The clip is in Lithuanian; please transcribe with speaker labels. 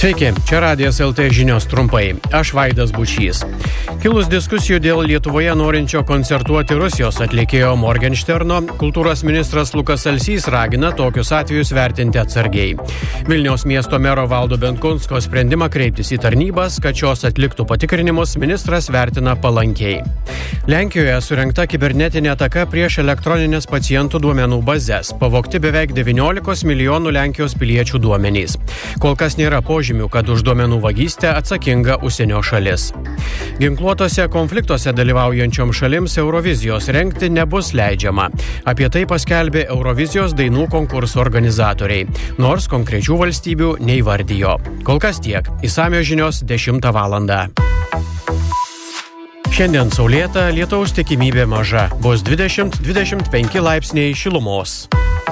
Speaker 1: Sveiki, čia Radijas LT žinios trumpai. Aš Vaidas Bučys. Kilus diskusijų dėl Lietuvoje norinčio koncertuoti Rusijos atlikėjo Morgenšterno, kultūros ministras Lukas Alsys ragina tokius atvejus vertinti atsargiai. Vilniaus miesto mero Valdo Benkunsko sprendimą kreiptis į tarnybas, kad šios atliktų patikrinimus, ministras vertina palankiai. Lenkijoje surengta kibernetinė ataka prieš elektroninės pacientų duomenų bazes. Pavogti beveik 19 milijonų Lenkijos piliečių duomenys. Kol kas nėra požymių, kad už duomenų vagystę atsakinga užsienio šalis. Ginkluotose konfliktuose dalyvaujančiom šalims Eurovizijos rengti nebus leidžiama. Apie tai paskelbė Eurovizijos dainų konkurso organizatoriai, nors konkrečių valstybių neįvardijo. Kol kas tiek. Išsamios žinios 10 valandą. Šiandien saulėta, lietaus tikimybė maža. Bus 20-25 laipsniai šilumos.